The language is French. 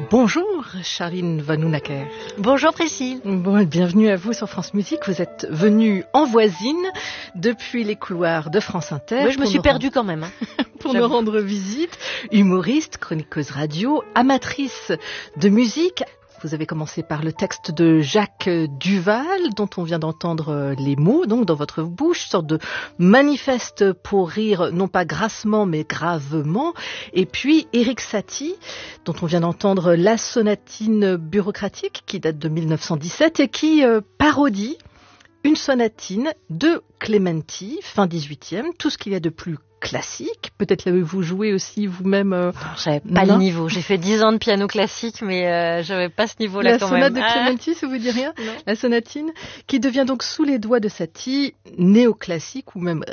Bonjour Charline Vanhoenacker. Bonjour Priscille. Bon, bienvenue à vous sur France Musique. Vous êtes venue en voisine depuis les couloirs de France Inter. Oui, je me suis perdue quand même. Pour nous rendre visite. Humoriste, chroniqueuse radio, amatrice de musique. Vous avez commencé par le texte de Jacques Duvall, dont on vient d'entendre les mots, donc dans votre bouche, sorte de manifeste pour rire, non pas grassement, mais gravement. Et puis Éric Satie, dont on vient d'entendre la sonatine bureaucratique, qui date de 1917 et qui parodie une sonatine de Clementi, fin 18e, tout ce qu'il y a de plus classique. Peut-être l'avez-vous joué aussi vous-même J'avais pas le niveau. J'ai fait 10 ans de piano classique, mais j'avais pas ce niveau-là quand même. La sonate de Clementi, ça vous dit rien? Non. La sonatine, qui devient donc sous les doigts de Satie néoclassique ou même